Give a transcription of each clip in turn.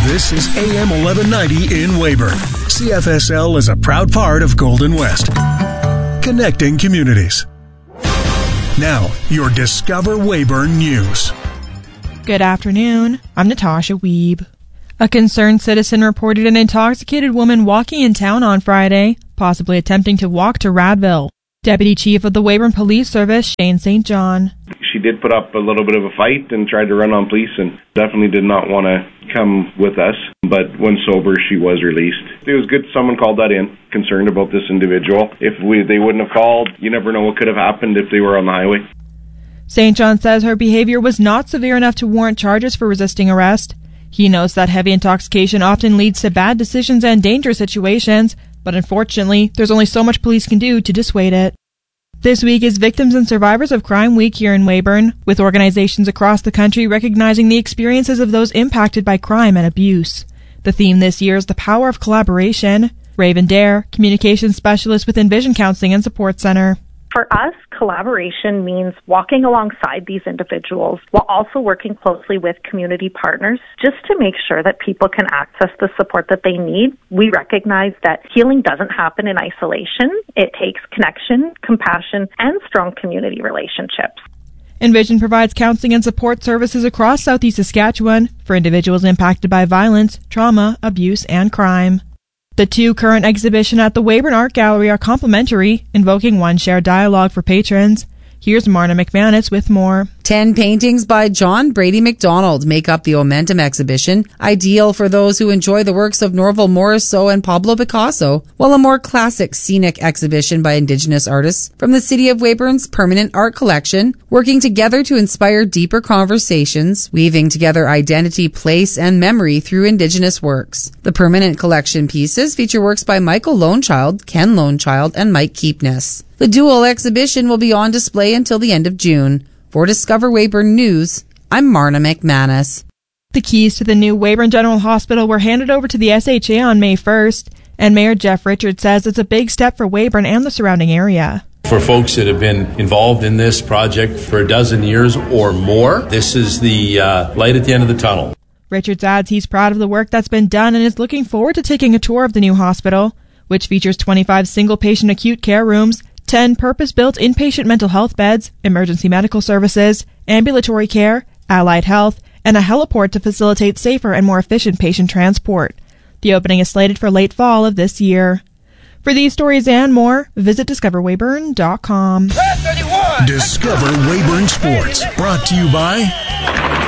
This is AM 1190 in Weyburn. CFSL is a proud part of Golden West. Connecting communities. Now, your Discover Weyburn News. Good afternoon. I'm Natasha Wiebe. A concerned citizen reported an intoxicated woman walking in town on Friday, possibly attempting to walk to Radville. Deputy Chief of the Weyburn Police Service, Shane St. John. She did put up a little bit of a fight and tried to run on police and definitely did not want to come with us. But when sober, she was released. It was good someone called that in, concerned about this individual. If they wouldn't have called, you never know what could have happened if they were on the highway. St. John says her behavior was not severe enough to warrant charges for resisting arrest. He notes that heavy intoxication often leads to bad decisions and dangerous situations, but unfortunately, there's only so much police can do to dissuade it. This week is Victims and Survivors of Crime Week here in Weyburn, with organizations across the country recognizing the experiences of those impacted by crime and abuse. The theme this year is the power of collaboration. Raven Dare, communications specialist with Envision Counseling and Support Center. For us, collaboration means walking alongside these individuals while also working closely with community partners just to make sure that people can access the support that they need. We recognize that healing doesn't happen in isolation. It takes connection, compassion, and strong community relationships. Envision provides counseling and support services across Southeast Saskatchewan for individuals impacted by violence, trauma, abuse, and crime. The two current exhibitions at the Weyburn Art Gallery are complimentary, invoking one shared dialogue for patrons. Here's Marna McManus with more. 10 paintings by John Brady MacDonald make up the Omentum exhibition, ideal for those who enjoy the works of Norval Morrisseau and Pablo Picasso, while a more classic scenic exhibition by Indigenous artists from the City of Weyburn's permanent art collection, working together to inspire deeper conversations, weaving together identity, place, and memory through Indigenous works. The permanent collection pieces feature works by Michael Lonechild, Ken Lonechild, and Mike Keepness. The dual exhibition will be on display until the end of June. For Discover Weyburn News, I'm Marna McManus. The keys to the new Weyburn General Hospital were handed over to the SHA on May 1st, and Mayor Jeff Richards says it's a big step for Weyburn and the surrounding area. For folks that have been involved in this project for a dozen years or more, this is the light at the end of the tunnel. Richards adds he's proud of the work that's been done and is looking forward to taking a tour of the new hospital, which features 25 single-patient acute care rooms, 10 purpose-built inpatient mental health beds, emergency medical services, ambulatory care, allied health, and a heliport to facilitate safer and more efficient patient transport. The opening is slated for late fall of this year. For these stories and more, visit discoverweyburn.com. Discover Weyburn Sports, brought to you by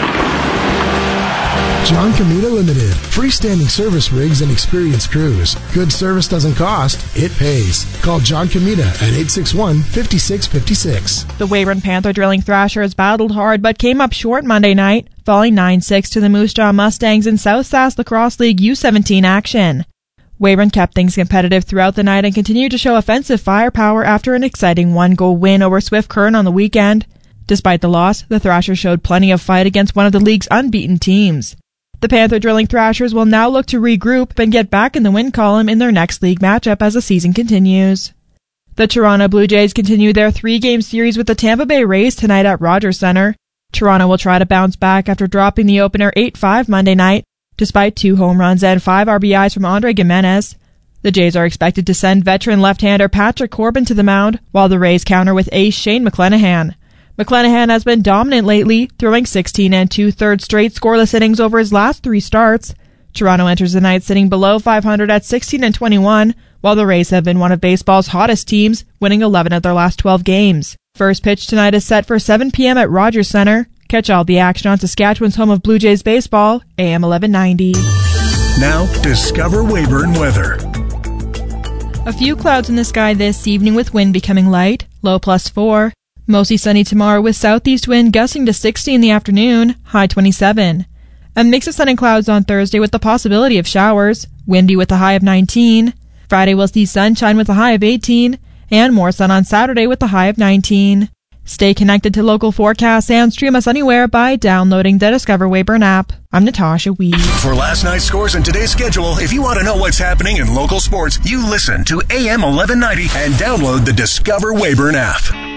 John Comita Limited. Freestanding service rigs and experienced crews. Good service doesn't cost, it pays. Call John Comita at 861-5656. The Weyburn Panther Drilling Thrashers battled hard but came up short Monday night, falling 9-6 to the Moose Jaw Mustangs in South Sask Lacrosse League U17 action. Weyburn kept things competitive throughout the night and continued to show offensive firepower after an exciting 1-goal win over Swift Current on the weekend. Despite the loss, the Thrashers showed plenty of fight against one of the league's unbeaten teams. The Panther Drilling Thrashers will now look to regroup and get back in the win column in their next league matchup as the season continues. The Toronto Blue Jays continue their 3-game series with the Tampa Bay Rays tonight at Rogers Centre. Toronto will try to bounce back after dropping the opener 8-5 Monday night, despite 2 home runs and 5 RBIs from Andre Gimenez. The Jays are expected to send veteran left-hander Patrick Corbin to the mound, while the Rays counter with ace Shane McClanahan. McClanahan has been dominant lately, throwing 16 2/3 straight scoreless innings over his last 3 starts. Toronto enters the night sitting below 500 at 16-21, while the Rays have been one of baseball's hottest teams, winning 11 of their last 12 games. First pitch tonight is set for 7 p.m. at Rogers Centre. Catch all the action on Saskatchewan's home of Blue Jays baseball, AM 1190. Now, Discover Weyburn weather. A few clouds in the sky this evening with wind becoming light, low +4. Mostly sunny tomorrow with southeast wind gusting to 60 in the afternoon, high 27. A mix of sun and clouds on Thursday with the possibility of showers, windy with a high of 19. Friday will see sunshine with a high of 18, and more sun on Saturday with a high of 19. Stay connected to local forecasts and stream us anywhere by downloading the Discover Weyburn app. I'm Natasha Wiebe. For last night's scores and today's schedule, if you want to know what's happening in local sports, you listen to AM 1190 and download the Discover Weyburn app.